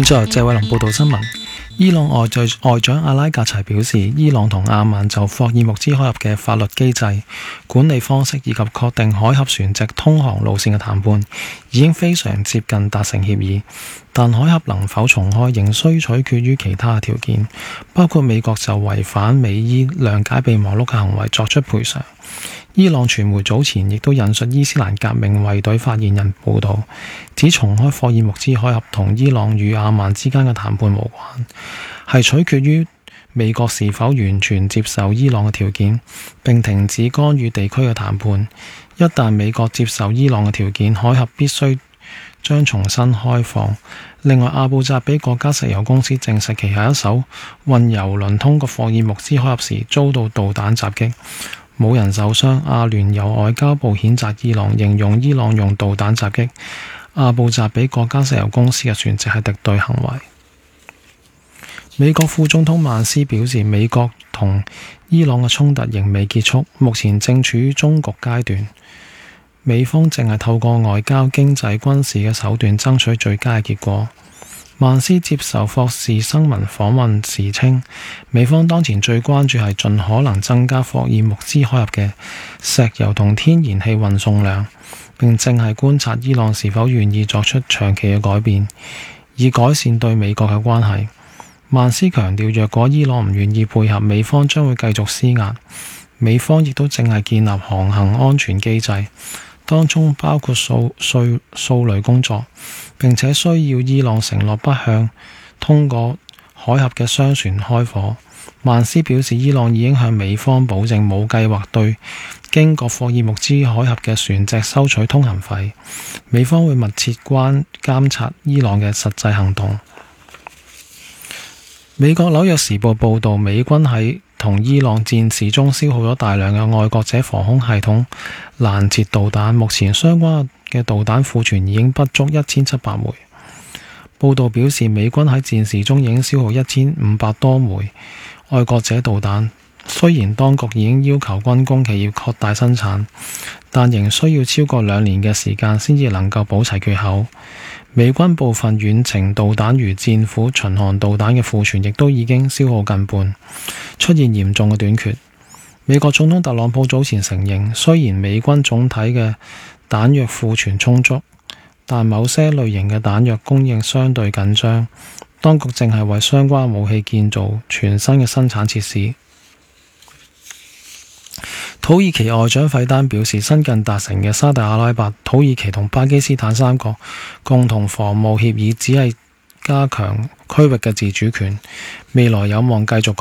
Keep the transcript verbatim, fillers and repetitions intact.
最後，謝偉麟報道新聞。伊朗外在外長阿拉格齊表示，伊朗同阿曼就霍爾木茲海峽嘅法律機制、管理方式以及確定海峽船隻通航路線嘅談判已經非常接近達成協議，但海峽能否重開仍需取決於其他條件，包括美國就違反美伊諒解備忘錄嘅行為作出賠償。伊朗傳媒早前亦都引述伊斯蘭革命衛隊發言人報道，指重開霍爾木茲海峽同伊朗與阿曼之間嘅談判無關，係取決於美國是否完全接受伊朗嘅條件，並停止干預地區嘅談判。一旦美國接受伊朗嘅條件，海峽必須將重新開放。另外，阿布扎比國家石油公司證實旗下一艘運油輪通過霍爾木茲海峽時遭到導彈襲擊，冇人受傷。阿聯酋外交部譴責伊朗，形容伊朗用導彈襲擊阿布扎比國家石油公司嘅船隻係敵對行為。美國副總統曼斯表示，美國同伊朗嘅衝突仍未結束，目前正處於終局階段。美方正係透過外交、經濟、軍事嘅手段爭取最佳嘅結果。曼斯接受霍士新聞訪問時稱，美方當前最關注係盡可能增加霍爾木茲海峽嘅石油同天然氣運送量，並正係觀察伊朗是否願意作出長期嘅改變，以改善對美國嘅關係。曼斯強調，若果伊朗唔願意配合，美方將會繼續施壓。美方亦都正係建立航行安全機制，當中包括掃掃掃雷工作，並且需要伊朗承諾不向通過海峽嘅商船開火。曼斯表示，伊朗已經向美方保證冇計劃對經過霍爾木茲海峽嘅船隻收取通行費，美方會密切關監察伊朗嘅實際行動。美國紐約時報報導，美軍喺同伊朗戰事中消耗咗大量嘅愛國者防空系統攔截導彈，目前相關嘅導彈庫存已經不足一千七百枚。報導表示，美軍喺戰事中已經消耗一千五百多枚愛國者導彈。雖然當局已經要求軍工企業擴大生產，但仍需要超過兩年嘅時間先至能夠補齊缺口。美軍部分遠程導彈如戰斧巡航導彈嘅庫存亦都已經消耗近半，出現嚴重嘅短缺。美國總統特朗普早前承認，雖然美軍總體嘅彈藥庫存充足，但某些類型嘅彈藥供應相對緊張，當局正係為相關武器建造全新嘅生產設施。土耳其外長費丹表示，新近達成嘅沙特阿拉伯、土耳其同巴基斯坦三國共同防務協議只係加強區域嘅自主權，未來有望繼續